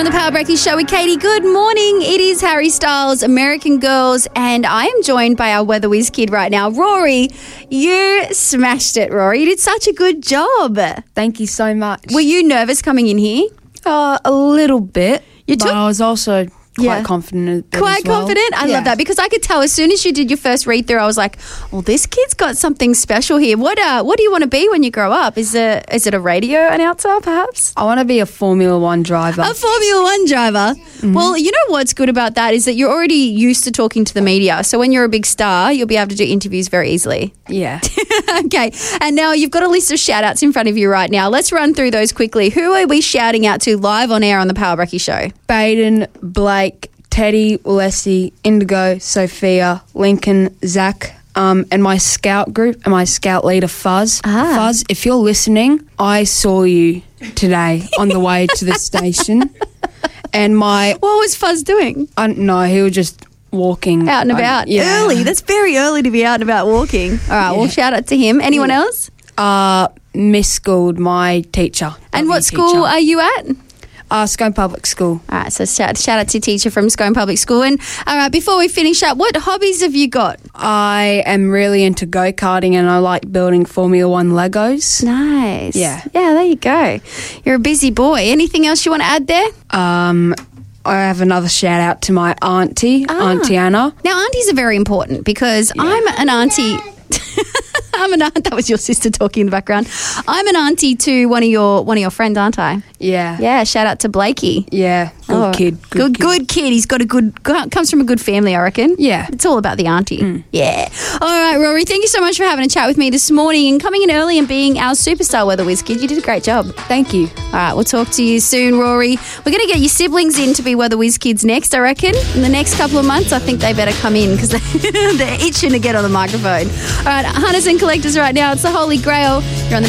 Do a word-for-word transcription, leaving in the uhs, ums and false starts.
on the Power Breakfast Show with Katie. Good morning. It is Harry Styles, American Girls, and I am joined by our Weather Whiz kid right now, Rory. You smashed it, Rory. You did such a good job. Thank you so much. Were you nervous coming in here? Uh, a little bit, You but took- I was also quite Yeah. confident. A bit Quite as well. confident? I Yeah. love that because I could tell as soon as you did your first read through, I was like, well, this kid's got something special here. What uh, what do you want to be when you grow up? Is it, is it a radio announcer, perhaps? I want to be a Formula One driver. A Formula One driver. Mm-hmm. Well, you know what's good about that is that you're already used to talking to the media. So when you're a big star, you'll be able to do interviews very easily. Yeah. Okay. And now you've got a list of shout outs in front of you right now. Let's run through those quickly. Who are we shouting out to live on air on the Power Breakfast Show? Baden, Blake, Teddy, Leslie, Indigo, Sophia, Lincoln, Zach, um, and my scout group and my scout leader, Fuzz. Ah. Fuzz, if you're listening, I saw you today on the way to the station. And my, What was Fuzz doing? I don't know, he was just walking. Out and I- about. yeah. Early. That's very early to be out and about walking. All right. Well, Yeah. shout out to him. Anyone else? Uh, Miss Gould, my teacher. And lovely what school teacher. are you at? Uh, Scone Public School. All right, so shout, shout out to teacher from Scone Public School. And all right, before we finish up, what hobbies have you got? I am really into go-karting and I like building Formula One Legos. Nice. Yeah. Yeah, there you go. You're a busy boy. Anything else you want to add there? Um, I have another shout out to my auntie, Ah. Auntie Anna. Now, aunties are very important because I'm an auntie. I'm an aunt. That was your sister talking in the background. I'm an auntie to one of your one of your friends, aren't I? Yeah. Yeah. Shout out to Blakey. Yeah. Good Oh, kid. Good, kid. good kid. He's got a good, comes from a good family, I reckon. Yeah. It's all about the auntie. Yeah. All right, Rory, thank you so much for having a chat with me this morning and coming in early and being our superstar Weather Whiz kid. You did a great job. Thank you. All right, we'll talk to you soon, Rory. We're going to get your siblings in to be Weather Whiz kids next, I reckon. In the next couple of months, I think they better come in because they're itching to get on the microphone. All right, hunters and collectors right now. It's the Holy Grail. You're on the